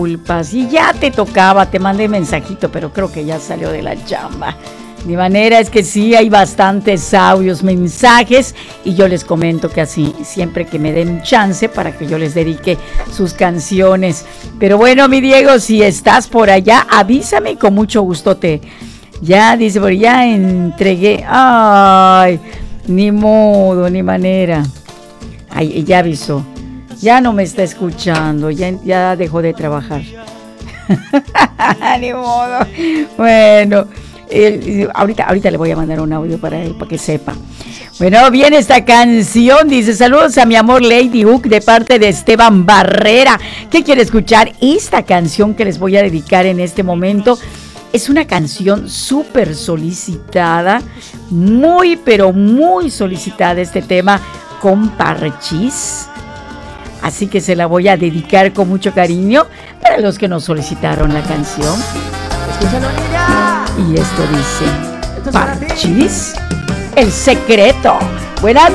Disculpas, y ya te tocaba, te mandé mensajito, pero creo que ya salió de la chamba. De manera es que sí, hay bastantes audios, mensajes, y yo les comento que así, siempre que me den chance para que yo les dedique sus canciones. Pero bueno, mi Diego, si estás por allá, avísame y con mucho gusto ya, dice, pero ya entregué. Ay, ni modo, ni manera. Ay, ya avisó. Ya no me está escuchando, ya dejó de trabajar. Ni modo. Bueno, ahorita le voy a mandar un audio para él, para que sepa. Bueno, viene esta canción, dice, saludos a mi amor Lady Hook de parte de Esteban Barrera. ¿Qué quiere escuchar? Esta canción que les voy a dedicar en este momento es una canción súper solicitada, muy, pero muy solicitada este tema con Parchís. Así que se la voy a dedicar con mucho cariño para los que nos solicitaron la canción. Escúchalo, niña. Y esto dice Parchís, el secreto. Buenas